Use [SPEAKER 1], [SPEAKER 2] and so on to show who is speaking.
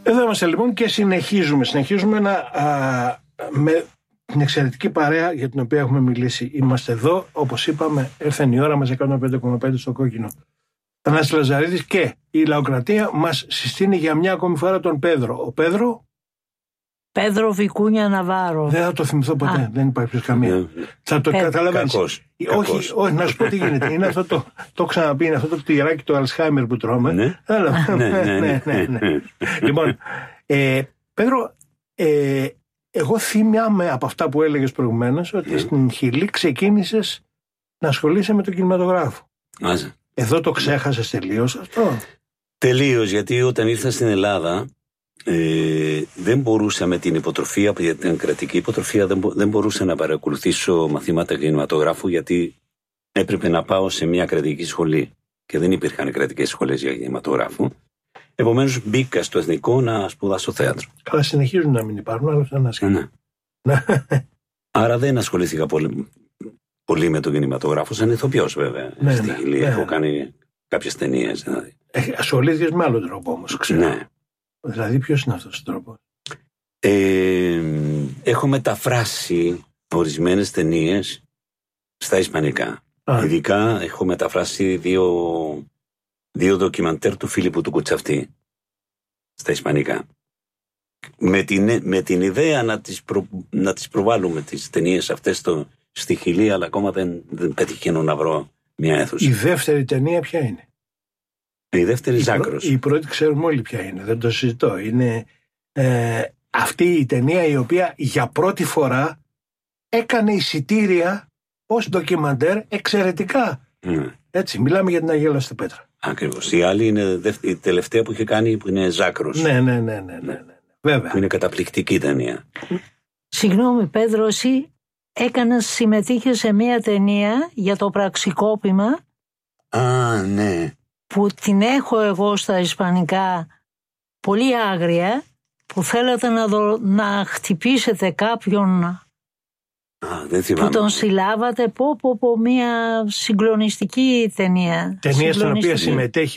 [SPEAKER 1] Εδώ είμαστε λοιπόν και συνεχίζουμε με την εξαιρετική παρέα για την οποία έχουμε μιλήσει. Είμαστε εδώ, όπως είπαμε, έρθεν η ώρα μας 105,5 στο κόκκινο. Θανάσης Λαζαρίδης και η Λαοκρατία μας συστήνει για μια ακόμη φορά τον Πέδρο. Ο
[SPEAKER 2] Πέδρο Βικούνια Ναβάρο.
[SPEAKER 1] Δεν θα το θυμηθώ ποτέ, δεν υπάρχει πια καμία. Θα το καταλαβαίνεις. Όχι, να σου πω τι γίνεται. Είναι αυτό το ξαναπεί, είναι αυτό το τυράκι το Αλσχάιμερ που τρώμε.
[SPEAKER 3] Ναι.
[SPEAKER 1] Ναι. Λοιπόν, Πέδρο, εγώ θυμάμαι από αυτά που έλεγες προηγουμένως ότι στην Χιλή ξεκίνησες να ασχολείσαι με τον κινηματογράφο. Εδώ το ξέχασες τελείως αυτό?
[SPEAKER 3] Τελείως, γιατί όταν ήρθα στην Ελλάδα δεν μπορούσα με την υποτροφία, την κρατική υποτροφία, δεν μπορούσα να παρακολουθήσω μαθήματα κινηματογράφου, γιατί έπρεπε να πάω σε μια κρατική σχολή και δεν υπήρχαν κρατικές σχολές για κινηματογράφο. Επομένως μπήκα στο Εθνικό να σπουδάσω θέατρο.
[SPEAKER 1] Καλά, συνεχίζουν να μην υπάρχουν, αλλά θα
[SPEAKER 3] ναι. Άρα δεν ασχολήθηκα πολύ με τον κινηματογράφο, σαν ηθοποιός βέβαια. Στη Χιλή έχω κάνει κάποιες ταινίες. Δηλαδή.
[SPEAKER 1] Ασχολήθηκες με άλλο τρόπο όμως, ξέρω.
[SPEAKER 3] Ναι.
[SPEAKER 1] Δηλαδή ποιος είναι αυτός ο τρόπος?
[SPEAKER 3] Έχω μεταφράσει ορισμένες ταινίες στα ισπανικά. Ειδικά έχω μεταφράσει δύο ντοκιμαντέρ του Φίλιππου του Κουτσαυτή στα ισπανικά. Με την ιδέα να τις προβάλλουμε τις ταινίες αυτές στη Χιλή, αλλά ακόμα δεν πετυχαίνω να βρω μια αίθουσα.
[SPEAKER 1] Η δεύτερη ταινία ποια είναι?
[SPEAKER 3] Η δεύτερη Ζάκρος.
[SPEAKER 1] Η πρώτη ξέρουμε όλοι ποια είναι, δεν το συζητώ. Είναι αυτή η ταινία η οποία για πρώτη φορά έκανε εισιτήρια ως ντοκιμαντέρ εξαιρετικά. Έτσι, μιλάμε για την Αγέλαστη Πέτρα.
[SPEAKER 3] Ακριβώς. Η άλλη είναι η τελευταία που είχε κάνει, που είναι Ζάκρος.
[SPEAKER 1] Ναι. Βέβαια.
[SPEAKER 3] Που είναι καταπληκτική ταινία.
[SPEAKER 2] Συγγνώμη Πέδρο, εσύ συμμετείχες σε μια ταινία για το πραξικόπημα.
[SPEAKER 3] Ναι.
[SPEAKER 2] Που την έχω εγώ στα ισπανικά πολύ άγρια, που θέλατε να χτυπήσετε κάποιον που τον συλλάβατε. Μια συγκλονιστική ταινία.
[SPEAKER 1] Ταινία στην οποία συμμετέχει